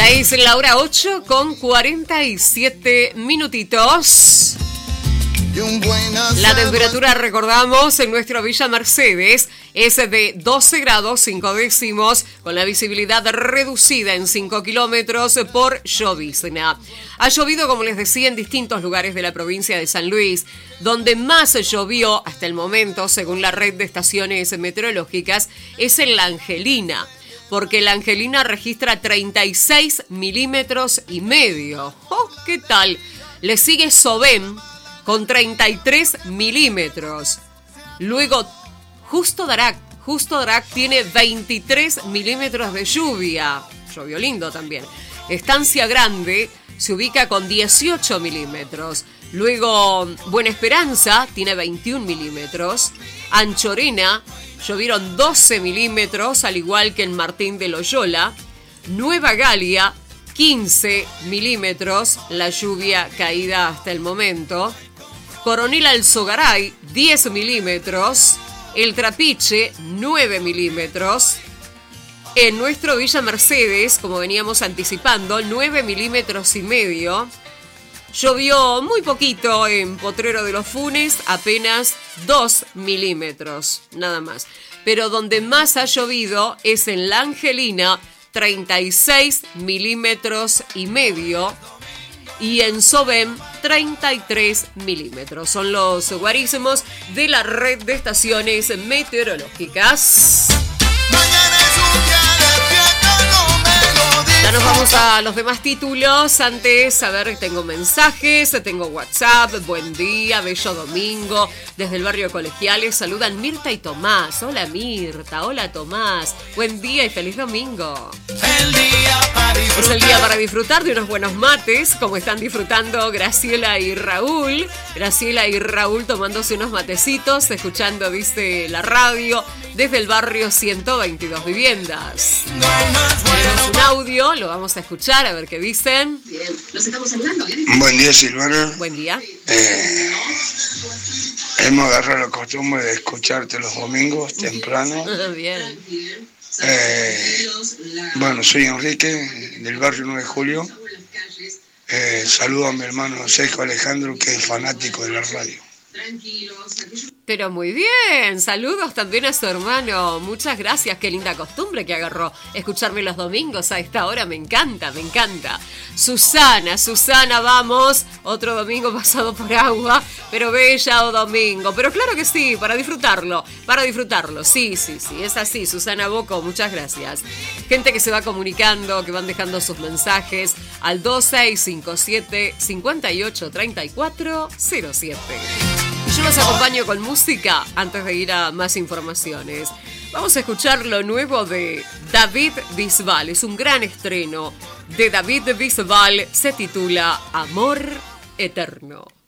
Ya es la hora 8 con 47 minutitos. La temperatura, recordamos, en nuestra Villa Mercedes es de 12 grados 5 décimos, con la visibilidad reducida en 5 kilómetros por llovizna. Ha llovido, como les decía, en distintos lugares de la provincia de San Luis. Donde más llovió hasta el momento, según la red de estaciones meteorológicas, es en La Angelina, porque La Angelina registra 36 milímetros y medio. ¡Oh, qué tal! Le sigue Sobén con 33 milímetros. Luego, Justo Darac tiene 23 milímetros de lluvia. Llovió lindo también. Estancia Grande se ubica con 18 milímetros. Luego, Buena Esperanza tiene 21 milímetros. Anchorena llovieron 12 milímetros, al igual que en Martín de Loyola. Nueva Galia, 15 milímetros, la lluvia caída hasta el momento. Coronel Alzogaray, 10 milímetros. El Trapiche, 9 milímetros. En nuestro Villa Mercedes, como veníamos anticipando, 9 milímetros y medio. Llovió muy poquito en Potrero de los Funes, apenas 2 milímetros, nada más. Pero donde más ha llovido es en La Angelina, 36 milímetros y medio. Y en Sobén, 33 milímetros. Son los guarismos de la red de estaciones meteorológicas. Ya nos vamos a los demás títulos. Antes, a ver, tengo mensajes, tengo WhatsApp. Buen día, bello domingo. Desde el barrio Colegiales saludan Mirta y Tomás. Hola Mirta, hola Tomás. Buen día y feliz domingo. Es el día para disfrutar de unos buenos mates, como están disfrutando Graciela y Raúl. Graciela y Raúl tomándose unos matecitos, escuchando, dice, la radio desde el barrio 122 Viviendas. Tenemos un audio, lo vamos a escuchar, a ver qué dicen. Bien, los estamos saludando. Buen día, Silvana. Buen día. Hemos agarrado la costumbre de escucharte los domingos temprano. Bien. Bueno, soy Enrique, del barrio 9 de Julio. Saludo a mi hermano Sergio Alejandro, que es fanático de la radio. Pero muy bien, saludos también a su hermano. Muchas gracias, qué linda costumbre que agarró escucharme los domingos a esta hora, me encanta, me encanta. Susana, vamos, otro domingo pasado por agua, pero bella o domingo, pero claro que sí, para disfrutarlo, sí, es así. Susana Boco, muchas gracias. Gente que se va comunicando, que van dejando sus mensajes al 2657 583407. Yo los acompaño con música antes de ir a más informaciones. Vamos a escuchar lo nuevo de David Bisbal. Es un gran estreno de David Bisbal. Se titula Amor Eterno.